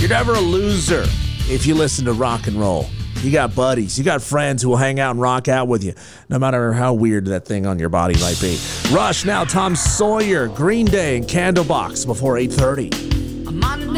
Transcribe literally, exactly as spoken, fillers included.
You're never a loser if you listen to rock and roll. You got buddies. You got friends who will hang out and rock out with you, no matter how weird that thing on your body might be. Rush now, Tom Sawyer, Green Day, and Candlebox before eight thirty.